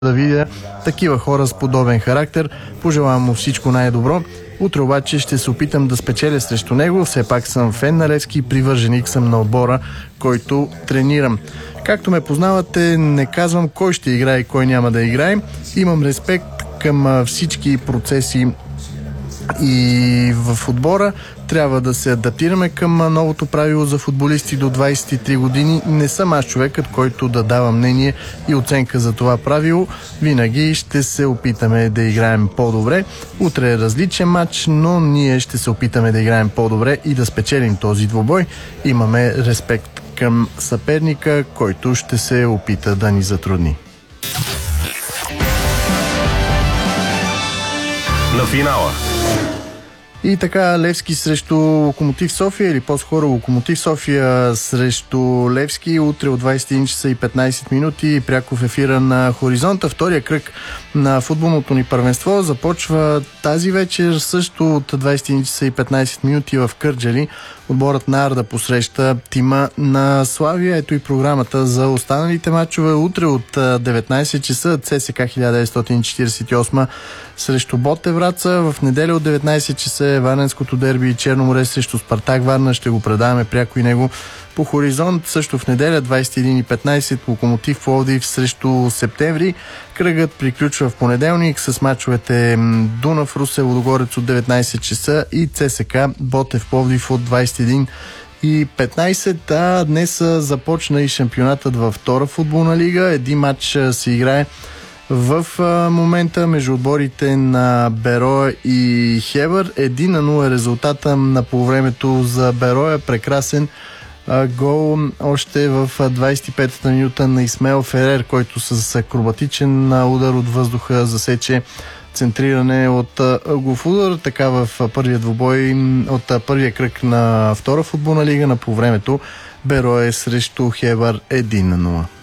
да видя такива хора с подобен характер. Пожелавам му всичко най-добро. Утре обаче ще се опитам да спечеля срещу него. Все пак съм фен на Левски и привърженик съм на отбора, който тренирам. Както ме познавате, не казвам кой ще играе и кой няма да играе. Имам респект към всички процеси и в отбора. Трябва да се адаптираме към новото правило за футболисти до 23 години. Не съм аз човекът, който да дава мнение и оценка за това правило. Винаги ще се опитаме да играем по-добре. Утре е различен матч, но ние ще се опитаме да играем по-добре и да спечелим този двубой. Имаме респект към съперника, който ще се опита да ни затрудни. На финала. И така, Левски срещу Локомотив София, или по-скоро Локомотив София срещу Левски, утре от 21 часа и 15 минути, пряко в ефира на Хоризонта. Втория кръг на футболното ни първенство започва тази вечер, също от 21 часа и 15 минути в Кърджали. Отборът на Арда посреща тима на Славия. Ето и програмата за останалите матчове. Утре от 19 часа ЦСК 1948 срещу Ботев Враца. В неделя от 19 часа е Варненското дерби и Черно море срещу Спартак Варна. Ще го предаваме пряко и него по Хоризонт. Също в неделя 21:15 Локомотив Пловдив срещу Септември. Кръгът приключва в понеделник с мачовете Дунав Русе Лудогорец от 19 часа и ЦСК Ботев Пловдив от 21:15. А днес започна и шампионатът във втора футболна лига. Един матч се играе в момента между отборите на Бероя и Хебър. 1-0 е резултата на полувремето за Бероя. Прекрасен гол още в 25-та минута на Исмел Ферер, който с акробатичен удар от въздуха засече центриране от ъглов удар. Така в първия двубой от първия кръг на втора футболна лига на полувремето Бероя срещу Хебър 1-0.